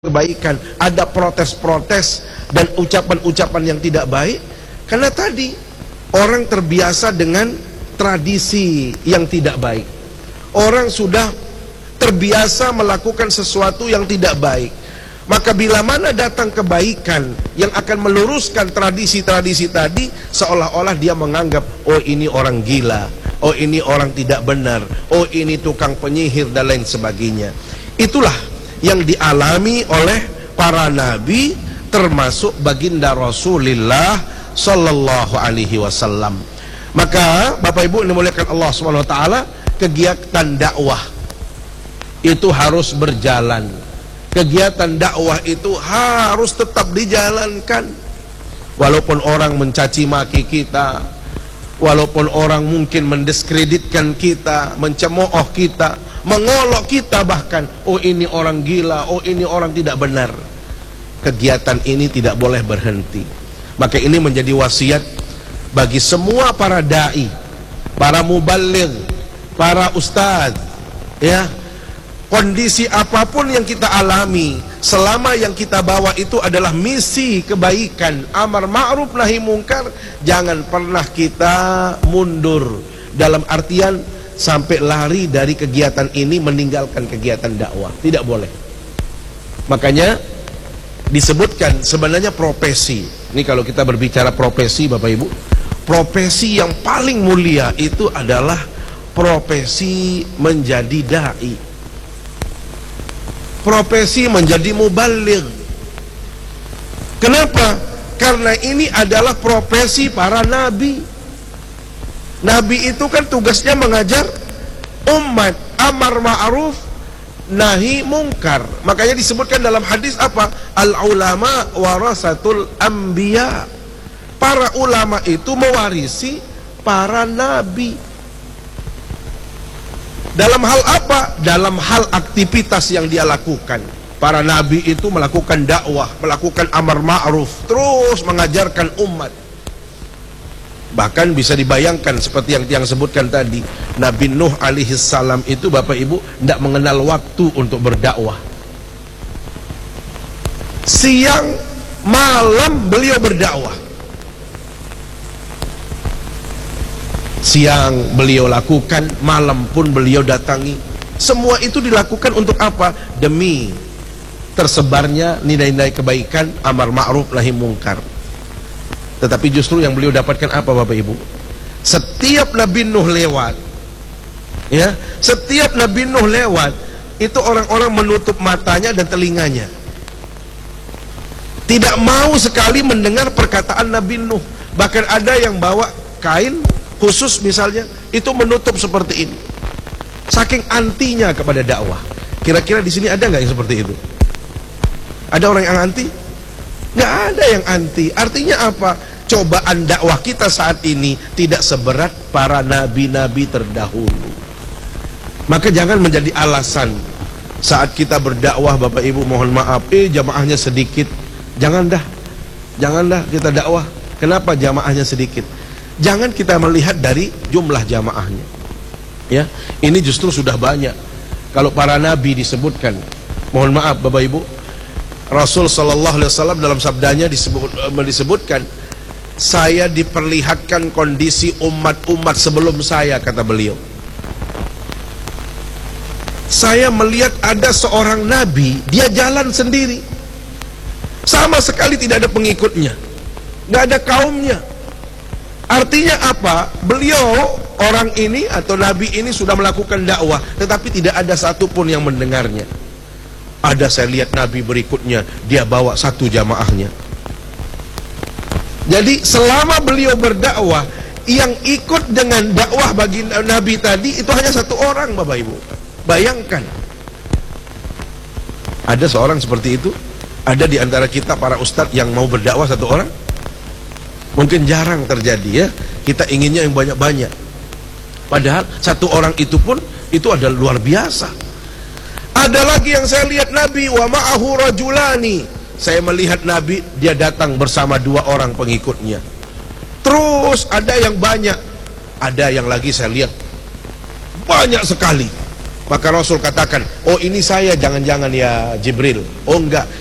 kebaikan, ada protes-protes dan ucapan-ucapan yang tidak baik, karena tadi orang terbiasa dengan tradisi yang tidak baik. Orang sudah terbiasa melakukan sesuatu yang tidak baik. Maka bila mana datang kebaikan yang akan meluruskan tradisi-tradisi tadi, seolah-olah dia menganggap, oh ini orang gila, oh ini orang tidak benar, oh ini tukang penyihir dan lain sebagainya. Itulah yang dialami oleh para nabi, termasuk baginda Rasulullah sallallahu alaihi wasallam. Maka Bapak Ibu dimuliakan Allah Subhanahu wa taala, kegiatan dakwah itu harus berjalan. Kegiatan dakwah itu harus tetap dijalankan. Walaupun orang mencaci maki kita, walaupun orang mungkin mendiskreditkan kita, mencemooh kita, mengolok kita bahkan, oh ini orang gila, oh ini orang tidak benar. Kegiatan ini tidak boleh berhenti. Maka ini menjadi wasiat bagi semua para dai, para muballigh, para ustadz, ya. Kondisi apapun yang kita alami, selama yang kita bawa itu adalah misi kebaikan, amar ma'ruf nahi mungkar, jangan pernah kita mundur. Dalam artian sampai lari dari kegiatan ini, meninggalkan kegiatan dakwah, tidak boleh. Makanya disebutkan sebenarnya profesi. Ini kalau kita berbicara profesi Bapak Ibu, profesi yang paling mulia itu adalah profesi menjadi dai, profesi menjadi muballigh. Kenapa? Karena ini adalah profesi para nabi. Nabi itu kan tugasnya mengajar umat, amar ma'ruf nahi mungkar. Makanya disebutkan dalam hadis apa? Al ulama warasatul anbiya. Para ulama itu mewarisi para nabi. Dalam hal apa? Dalam hal aktivitas yang dia lakukan. Para nabi itu melakukan dakwah, melakukan amar ma'ruf, terus mengajarkan umat. Bahkan bisa dibayangkan seperti yang sebutkan tadi, Nabi Nuh alaihi salam itu Bapak Ibu tidak mengenal waktu untuk berdakwah. Siang malam beliau berdakwah. Siang beliau lakukan, malam pun beliau datangi. Semua itu dilakukan untuk apa? Demi tersebarnya nilai-nilai kebaikan, amar ma'ruf nahi mungkar. Tetapi justru yang beliau dapatkan apa Bapak Ibu? Setiap Nabi Nuh lewat, ya, setiap Nabi Nuh lewat, itu orang-orang menutup matanya dan telinganya, tidak mau sekali mendengar perkataan Nabi Nuh. Bahkan ada yang bawa kain khusus misalnya, itu menutup seperti ini, saking antinya kepada dakwah. Kira-kira di sini ada nggak yang seperti itu? Ada orang yang anti? Nggak ada yang anti. Artinya apa? Cobaan dakwah kita saat ini tidak seberat para nabi-nabi terdahulu. Maka jangan menjadi alasan saat kita berdakwah Bapak Ibu, mohon maaf, jamaahnya sedikit. Jangan dah kita dakwah. Kenapa jamaahnya sedikit? Jangan kita melihat dari jumlah jamaahnya, ya. Ini justru sudah banyak. Kalau para nabi disebutkan, mohon maaf Bapak Ibu, Rasul sallallahu alaihi wasallam dalam sabdanya disebutkan, saya diperlihatkan kondisi umat-umat sebelum saya, kata beliau. Saya melihat ada seorang nabi, dia jalan sendiri, sama sekali tidak ada pengikutnya, nggak ada kaumnya. Artinya apa? Beliau, orang ini atau nabi ini sudah melakukan dakwah, tetapi tidak ada satupun yang mendengarnya. Ada saya lihat nabi berikutnya, dia bawa satu jamaahnya. Jadi selama beliau berdakwah, yang ikut dengan dakwah bagi nabi tadi itu hanya satu orang Bapak Ibu. Bayangkan, ada seorang seperti itu? Ada di antara kita para ustadz yang mau berdakwah satu orang? Mungkin jarang terjadi, ya. Kita inginnya yang banyak-banyak. Padahal satu orang itu pun itu adalah luar biasa. Ada lagi yang saya lihat Nabi wa ma'ahu rajulani. Saya melihat Nabi, dia datang bersama dua orang pengikutnya. Terus ada yang banyak. Ada yang lagi saya lihat banyak sekali. Maka Rasul katakan, oh ini saya, jangan-jangan ya Jibril. Oh enggak,